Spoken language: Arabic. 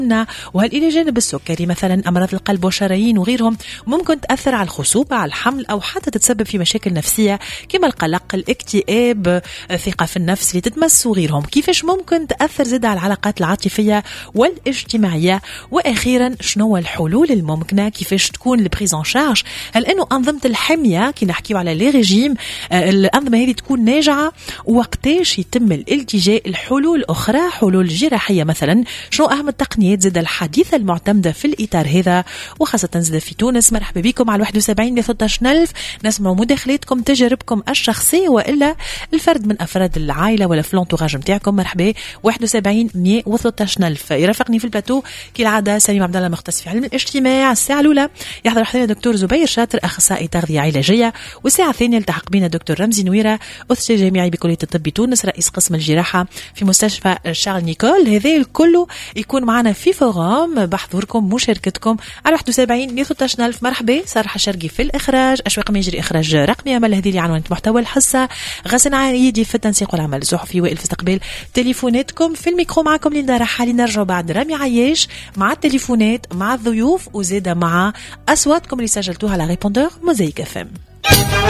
وهل إلى جانب السكري مثلا أمراض القلب والشرايين وغيرهم ممكن تأثر على الخصوبة، على الحمل، أو حتى تتسبب في مشاكل نفسية كما القلق، الاكتئاب، الثقة في النفس اللي تتمس وغيرهم. كيفاش ممكن تأثر زيادة على العلاقات العاطفية والاجتماعية؟ وأخيرا شنو الحلول الممكنة؟ كيفاش تكون البريزون شارج؟ هل أنه أنظمة الحمية كي نحكيو على لي ريجيم الأنظمة هذه تكون ناجعة؟ وقتاش يتم الالتجاء الحلول أخرى، حلول جراحية مثلا؟ شنو أهم التقنيات زاد الحديثة المعتمدة في الإطار هذا وخاصة زاد في تونس؟ مرحبا بكم على 71 113,000. نسمع مداخلاتكم، تجاربكم الشخصية وإلا الفرد من أفراد العائلة ولا في لونتوراج متاعكم. مرحبا 71 113,000. يرافقني في البلاتو كالعادة سليم عبد الله مختص في علم الاجتماع. الساعة الأولى يحضر حضرنا دكتور زبير شاطر أخصائي تغذية علاجية، والساعة الثانية يلتحق بنا دكتور رمزي نويرة أستاذ جامعي بكلية الطب بتونس رئيس قسم الجراحة في مستشفى شارل نيكول. هذا الكل يكون معنا في فورام بحضوركم مشاركتكم على 71 113,000. مرحبا صالح الشرقي في الإخراج، أشواق ما يجري إخراج رقمي أمل هذه اللي عنوان محتوى الحصة، غسان عايدي في التنسيق والعمل الصحفي، وائل في استقبال تليفوناتكم. في الميكرو معكم ليندا رحالي. نرجع بعد رامي عياش مع التليفونات مع الضيوف وزيادة مع أصواتكم اللي سجلتوها على ريبوندور موزايك FM.